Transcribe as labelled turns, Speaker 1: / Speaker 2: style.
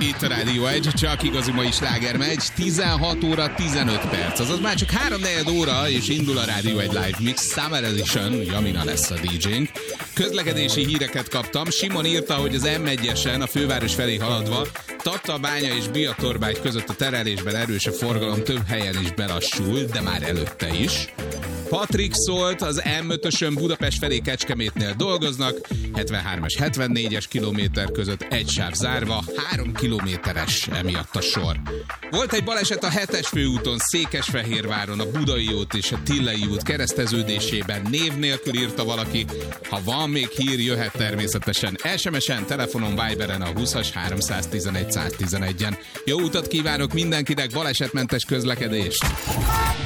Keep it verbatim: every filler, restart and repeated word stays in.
Speaker 1: Itt a Rádió egy, csak igazi mai sláger megy, tizenhat óra tizenöt perc, azaz már csak három negyed óra, és indul a Rádió egy Live Mix Summer Edition, Jamina lesz a dé jénk. Közlekedési híreket kaptam, Simon írta, hogy az em egyesen a főváros felé haladva, Tatabánya és Biatorbágy között a terelésben erős a forgalom, több helyen is belassul, de már előtte is. Patrik szólt, az em ötösön Budapest felé Kecskemétnél dolgoznak, hetvenhármas, hetvennégyes kilométer között egy sáv zárva, három kilométeres emiatt a sor. Volt egy baleset a hetes főúton, Székesfehérváron, a Budai út és a Tillei út kereszteződésében, név nélkül írta valaki. Ha van még hír, jöhet természetesen es em es-en, telefonon, Viberen a húszas háromszáztizenegy száztizenegyen. Jó utat kívánok mindenkinek, balesetmentes közlekedést!